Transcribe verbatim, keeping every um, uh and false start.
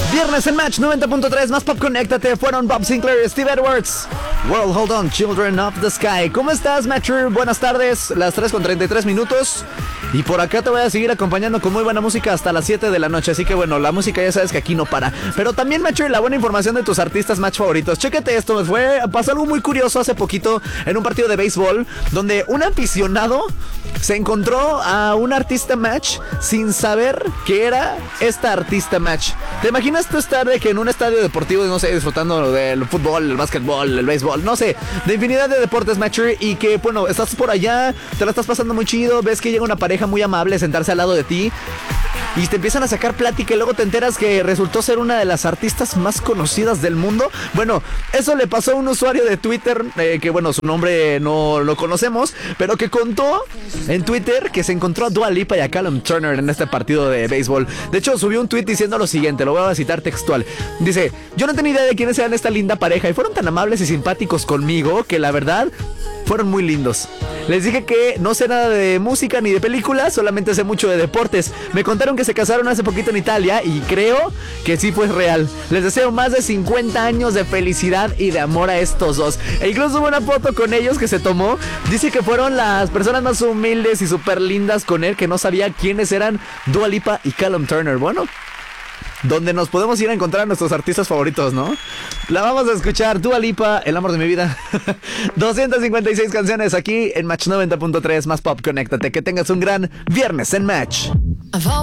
Viernes en Match noventa punto tres, más pop, conéctate. Fueron Bob Sinclair y Steve Edwards. World, hold on, Children of the Sky. ¿Cómo estás, Matcher? Buenas tardes, las tres con treinta y tres minutos. Y por acá te voy a seguir acompañando con muy buena música hasta las siete de la noche. Así que bueno, la música ya sabes que aquí no para. Pero también, Matcher, la buena información de tus artistas match favoritos. Chéquete esto, fue, pasó algo muy curioso hace poquito en un partido de béisbol, donde un aficionado se encontró a un artista match sin saber que era esta artista match. ¿Te imaginas tú estar de que en un estadio deportivo, no sé, disfrutando del fútbol, el básquetbol, el béisbol, no sé, de infinidad de deportes, Matcher, y que, bueno, estás por allá, te la estás pasando muy chido, ves que llega una pareja muy amable a sentarse al lado de ti y te empiezan a sacar plática y luego te enteras que resultó ser una de las artistas más conocidas del mundo? Bueno, eso le pasó a un usuario de Twitter, eh, que bueno, su nombre no lo conocemos, pero que contó en Twitter que se encontró a Dua Lipa y a Callum Turner en este partido de béisbol. De hecho, subió un tweet diciendo lo siguiente, lo voy a citar textual. Dice: yo no tenía idea de quiénes eran esta linda pareja y fueron tan amables y simpáticos conmigo que la verdad fueron muy lindos. Les dije que no sé nada de música ni de películas, solamente sé mucho de deportes. Me contaron que se casaron hace poquito en Italia y creo que sí fue real. Les deseo más de cincuenta años de felicidad y de amor a estos dos. E incluso hubo una foto con ellos que se tomó. Dice que fueron las personas más humildes y súper lindas con él, que no sabía quiénes eran Dua Lipa y Callum Turner. Bueno, donde nos podemos ir a encontrar a nuestros artistas favoritos, ¿no? La vamos a escuchar, Dua Lipa, el amor de mi vida. doscientas cincuenta y seis canciones aquí en Match noventa punto tres, más pop, conéctate. Que tengas un gran viernes en Match.